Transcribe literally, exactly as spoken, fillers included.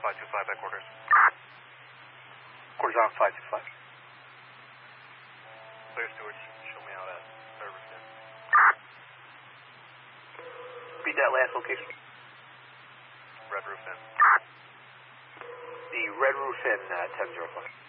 five two five at quarters. Quarters on five two five. Clear, Stewart. Show me out at Red Roof Inn. Repeat that last location. Red Roof Inn. The Red Roof Inn, uh, ten zero five.